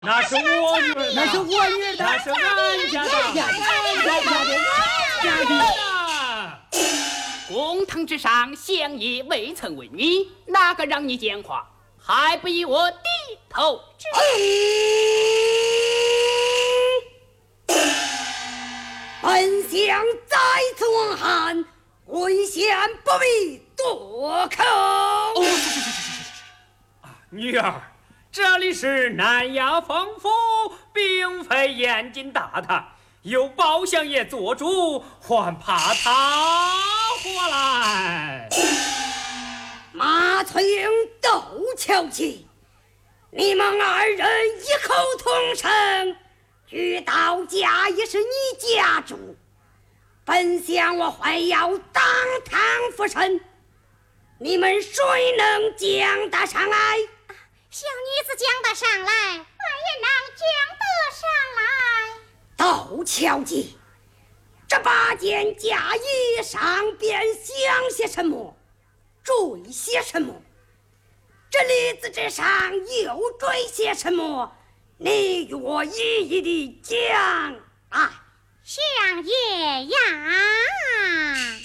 那是我女儿的， 那是我女儿的， 那是俺家的。 公堂之上，相爷未曾问你，哪个让你讲话，还不依我低头？ 本相在此王汉，跪献不必多口。 女儿，这里是南衙凤府，并非严禁大谈，有包相爷做主，还怕他何来？ 马翠英、窦巧琪，你们二人异口同声，据道家也是你家主，本相我还要当堂复审，你们谁能讲得上来？ 小女子讲得上来，俺也能讲得上来。 窦巧琪，这8件嫁衣上边想些什么，缀些什么？这例子之上又缀些什么？你与我一一的讲啊！ 相爷呀！